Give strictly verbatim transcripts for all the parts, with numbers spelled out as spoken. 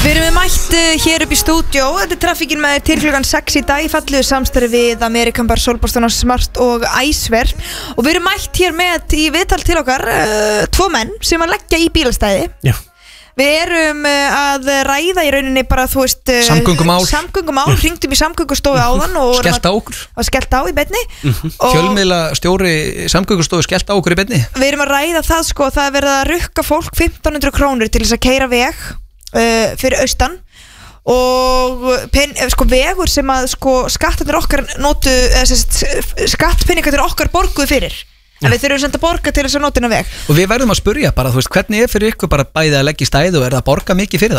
Við erum við mætt hér upp í stúdjó. Þetta er traffíkin með til klukkan sex í dag í falluðu samstarfi við American Bar, Solboston og Smart og Æsver. Og við erum mætt hér með í viðtal til okkar uh, tvo menn sem að leggja í bílastæði. Já. Við erum uh, að ræða í rauninni bara, þú veist uh, Samgöngumál Samgöngumál, hringdum í samgöngustofu áðan og Skellt á okkur Og skellt á í beinni mm-hmm. Fjölmiðla stjóri samgöngustofu skellt á okkur í beinni. Við erum að ræða það sko, það er verið að rukka fólk fimmtán hundruð krónur til þess að keyra veg Uh, fyrir austan og pen, sko, vegur sem að sko, skattarnir okkar notu skattpenningarnir okkar borguðu fyrir en við þurfum samt að borga til þess að nota veg. Og við verðum að spurja bara, þú veist, hvernig er fyrir ykkur bara bæði að leggja í stæði og er það að borga mikið fyrir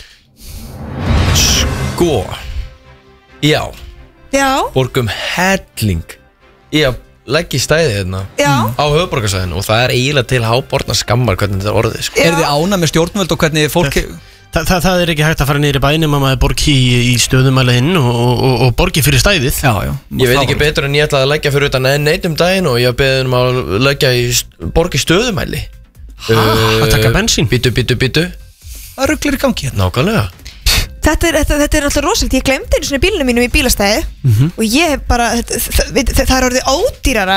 það? Sko Já Já Borgum helling í að leggja í stæði hérna Já. á höfuðborgarsvæðinu og það er eiginlega til háborna skammar hvernig þetta er orðið sko. Er þið ána með stjórnvöld og hvernig fólk Þa, það, það er ekki hægt að fara niður í bænum að maður borgi í, í stöðumæliðinn og, og, og borgi fyrir stæðið. Já, já. Ég veit ekki betur en ég ætlaði að leggja fyrir utan neitt um daginn og ég beði um að leggja í borgi stöðumæli. Hæ? Uh, að taka bensín? Bítu, bítu, bítu. Það rugglir í gangi hérna. Nákvæmlega. Þetta er, þetta, þetta er alltaf rosalega. Ég glemdi einu svona bílunum mínum í bílastæði mm-hmm. og ég hef bara, það, það, það er orðið ódýrara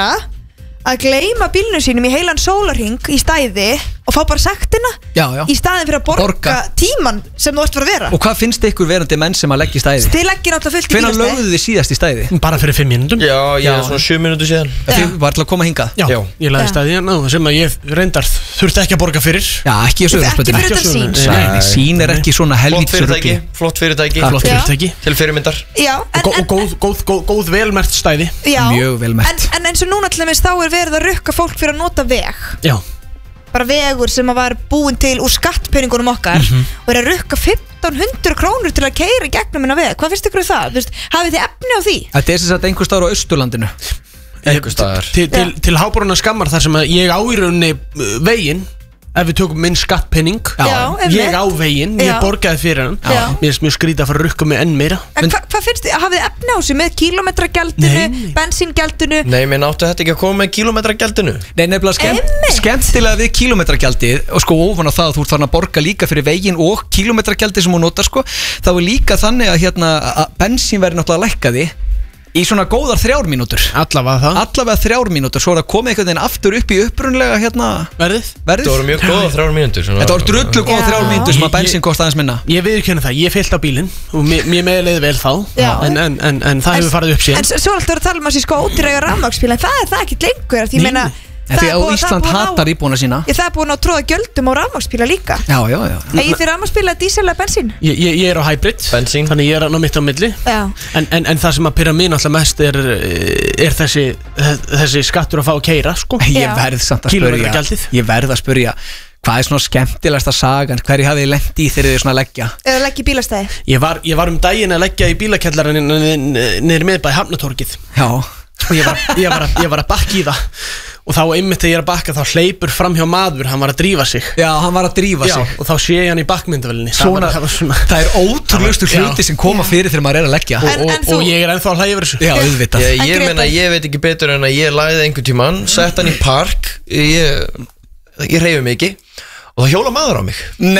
að gleyma bílunum sínum í heilan sólarhring í stæði og fá bara sektina já, já. í staðin fyrir að borga, Borga. tíman sem þú ætti fyrir að vera. Og hvað finnst ykkur verandi menn sem að leggja í stæði? Þið leggir náttúrulega fullt í Hvenær bílastæði. lögðu þið síðast í stæði? Bara fyrir fimm mínútum. Já, ég Já. er svona sjö mínútur síðan. Þið var til að koma hingað? Já, Já. ég lagði Já. stæði hérna sem að ég reyndar þurfti ekki að borga fyrir. Já, ekki í Suðurlandsbrautinni. Ekki fyrir utan Sýn. Nei, nei, Sýn er ekki svona Flott helvítis fyrirtæki, rugli. flott fyrirtæki Flott Já. fyrirtæki. til fyrirmyndar. Já, en, Og, og góð, góð, góð, góð velmerkt stæði. já, Mjög vel merkt. En, en eins og núna til dæmis þá er verið að rukka fólk fyrir að nota veg. Já. Bara vegur sem að var búin til úr skattpenningunum okkar og er að rukka fimmtán hundruð krónur til að keyra í gegnum minna veg. Hvað finnst ykkur um það? Vist, hafið þið efni á því? Þetta er sem sagt einhver staðar á Austurlandinu. Einhvers staðar. Til, til, til háboruna skammar þar sem að ég á í rauninni uh, veginn. Ef við tökum minn skattpenning Já, einmitt. ég á veginn, ég Já. borgaði fyrir hann. Já. Mér finnst mjög skrítið að fara að rukka mig enn meira. En hva, hvað finnst þið? Hafið þið efni á þessu með kílómetragjaldinu, Nei, nei. bensíngjaldinu? Nei, minn áttu þetta ekki að koma með kílómetragjaldinu. Nei, nefnilega skemmt, Einmitt. skemmtilega við kílómetragjaldið og sko ofan á það að þú ert þarna að borga líka fyrir veginn og kílómetragjaldið sem hún notar sko, þá er líka þannig að hérna að bensín verður náttúrulega lækkaði í svona góðar þrjár mínútur. Allavega það. Allavega þrjár mínútur, svo er að koma einhvern veginn aftur upp í upprunlega hérna Verðið? verðið. Þetta voru mjög góða þrjár mínútur. Þetta voru drullu góða Já. þrjár mínútur sem að Ég- bensín kosta aðeins minna. Ég viðurkenni það, ég fyllt á bílinn og mér, mér meðleiði vel þá. Já. En, en, en, en það hefur farið upp En síðan. s- svo er alltaf verið að tala um að sé sko ódýrlega rafmagnsbíl en það er það ekki lengur því ég Nei. meina En því það er að búið- það er Ísland búið að ná- hatar íbúana sína. Ég, það er búin að tróða gjöldum á rafmagnsbíla líka. Já, já, já. Egið þið rafmagnsbíla, dísel eða bensín? Ég, ég, ég er á hybrid, Bensín. þannig ég er á mitt á milli. Já. En, en, en það sem að pyrra mín alltaf mest er, er þessi, þessi skattur að fá að keyra, sko. Ég Já. verð samt að spyrja. Kílómetragjaldið. Ég verð að spyrja. Hvað er svona skemmtilegasta sagan? Hverju hafið þið lent í þegar þið svona leggja? Eða leggja í bílastæði? Ég var, ég var um daginn að leggja í bílakjallaran niður miðbæ Hafnatorgið. Já. Og ég var, ég var, að, ég var að bakka í það. Og þá einmitt þegar ég er að bakka þá hleypur fram hjá maður, hann var að drífa sig. Já, hann var að drífa Já, sig. og þá sé ég hann í bakkmyndavelinni. Svona, það, var, það, var svona. það er ótrúlegustu Já. hluti sem koma fyrir þegar maður er að leggja. Og, En- og, en þú- og ég er ennþá að hlæja yfir þessu. Já, auðvitað. Ég, En ég Grétar- meina, ég veit ekki betur en að ég lagði einhvern tímann, sett hann í park, ég, ég reyfi mig ekki og það hjóla maður á mig.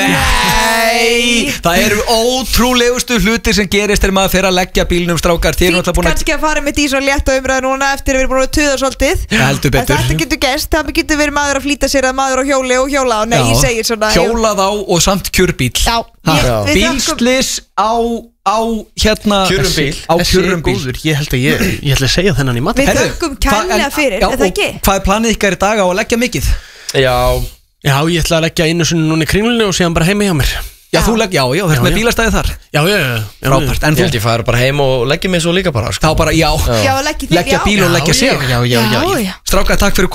Nei, það eru ótrúlegustu hluti sem gerist þegar maður fer að leggja bílnum strákar. Þið erum Fínt alltaf búin að kannski að fara með því svo létt á umræðu núna eftir að við erum búin að tuða svolítið. Já, heldur betur. En þetta getur gerst, það getur verið maður að flýta sér að maður á hjóli og hjóla á. Nei, ég segir svona. hjólað á og samt kjörbíl. Já, Ha, ég- við bílslis á, á hérna Kjörrum bíl. á Þessi er kjörrum bíl. góður. Ég held að ég, ég ætla að segja þennan í mat. Við Herðu, þökkum hvað- kærlega en- fyrir, já, er það og ekki? Hvað er planið ykkar í dag á að leggja mikið? Já, Já, ég ætla að leggja einu sinni núna í kringlunni og síðan bara heima hjá mér. Já, þú legg, já, já, þetta Já, með já. bílastæði þar. Já, já, já. Frábært, en ég þú, held ég fara bara heim og leggja mig svo líka bara sko. þá bara, já, Já, leggja þig, leggja já. bíl og leggja sig. Já, já, já, já, já. já. Strákar, takk fyrir